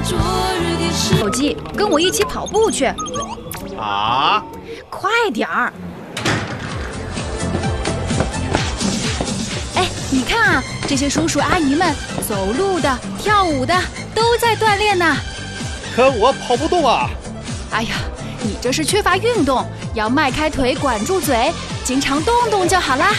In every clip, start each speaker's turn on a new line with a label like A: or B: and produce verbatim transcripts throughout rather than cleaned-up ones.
A: 手机，跟我一起跑步去。
B: 啊！
A: 快点儿！哎，你看啊，这些叔叔阿姨们走路的、跳舞的都在锻炼呢。
B: 可我跑不动啊！
A: 哎呀，你这是缺乏运动，要迈开腿，管住嘴，经常动动就好啦。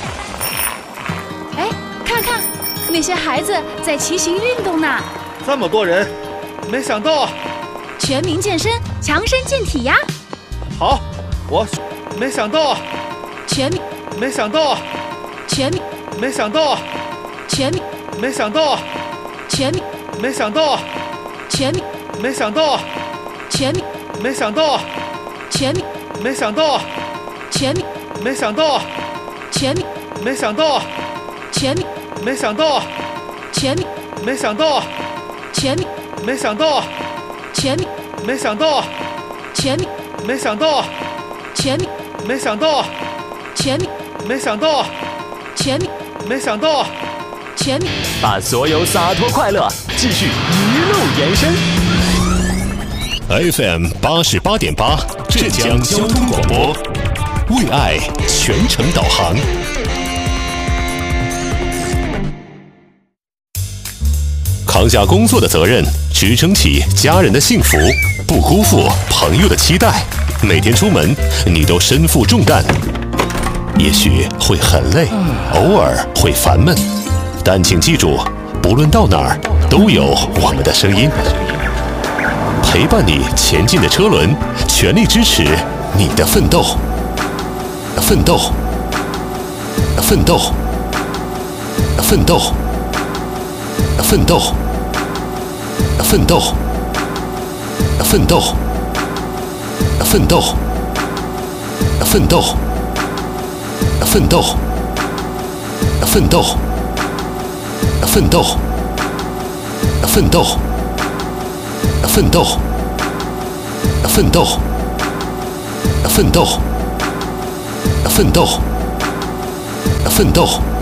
A: 哎，看看那些孩子在骑行运动呢。
B: 这么多人，没想到。
A: 全民健身，强身健体呀！
B: 好，我没想到。
A: 全民，
B: 没想到。
A: 全民，
B: 没想到。
A: 全民，
B: 没想到。
A: 全民，
B: 没想到。
A: 全民，
B: 没想到。
A: 全民，
B: 没想到。
A: 全民，
B: 没想到。
A: 全民，
B: 没想到。
A: 全民，
B: 没想到。
A: 全民，
B: 没想到。
A: 全民，
B: 没想到。
A: 全民，
B: 没想到。
A: 全民，
B: 没想到。
A: 全民，
B: 没想到。
A: 全民，
B: 没想到。
A: 全民，
B: 没想到。
A: 全民，
B: 没想到。
A: 全民，
C: 把所有洒脱快乐继续一路延伸。
D: F M 八十八点八，浙江交通广播，为爱全程导航。扛下工作的责任，支撑起家人的幸福，不辜负朋友的期待。每天出门，你都身负重担，也许会很累，偶尔会烦闷，但请记住，不论到哪儿，都有我们的声音，陪伴你前进的车轮，全力支持你的奋斗，奋斗，奋斗，奋斗，奋斗。奋斗，奋斗，奋斗，奋斗，奋斗，奋斗，奋斗，奋斗，奋斗，奋斗，奋斗，奋斗，奋斗。